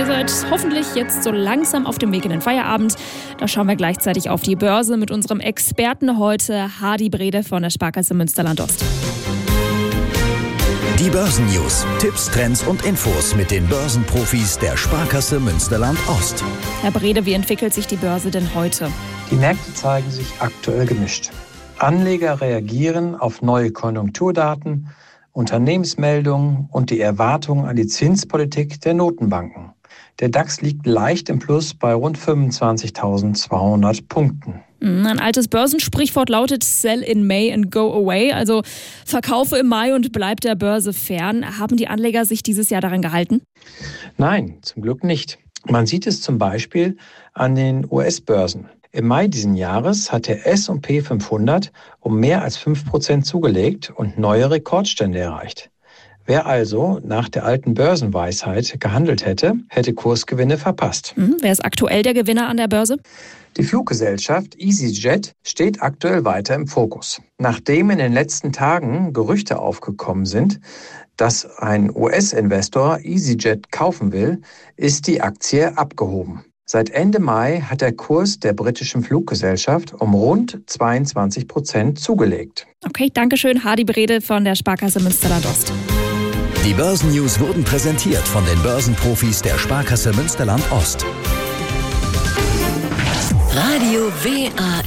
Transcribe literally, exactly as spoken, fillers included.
seid hoffentlich jetzt so langsam auf dem Weg in den Feierabend. Da schauen wir gleichzeitig auf die Börse mit unserem Experten heute, Hardy Brede von der Sparkasse Münsterland-Ost. Die Börsennews, Tipps, Trends und Infos mit den Börsenprofis der Sparkasse Münsterland-Ost. Herr Brede, wie entwickelt sich die Börse denn heute? Die Märkte zeigen sich aktuell gemischt. Anleger reagieren auf neue Konjunkturdaten, Unternehmensmeldungen und die Erwartungen an die Zinspolitik der Notenbanken. Der DAX liegt leicht im Plus bei rund fünfundzwanzigtausendzweihundert Punkten. Ein altes Börsensprichwort lautet Sell in May and go away, also verkaufe im Mai und bleib der Börse fern. Haben die Anleger sich dieses Jahr daran gehalten? Nein, zum Glück nicht. Man sieht es zum Beispiel an den U S-Börsen. Im Mai diesen Jahres hat der S und P fünfhundert um mehr als fünf Prozent zugelegt und neue Rekordstände erreicht. Wer also nach der alten Börsenweisheit gehandelt hätte, hätte Kursgewinne verpasst. Mhm. Wer ist aktuell der Gewinner an der Börse? Die Fluggesellschaft EasyJet steht aktuell weiter im Fokus. Nachdem in den letzten Tagen Gerüchte aufgekommen sind, dass ein U S-Investor EasyJet kaufen will, ist die Aktie abgehoben. Seit Ende Mai hat der Kurs der britischen Fluggesellschaft um rund zweiundzwanzig Prozent zugelegt. Okay, danke schön, Hardy Brede von der Sparkasse Münsterland-Ost. Die Börsennews wurden präsentiert von den Börsenprofis der Sparkasse Münsterland-Ost. Radio W A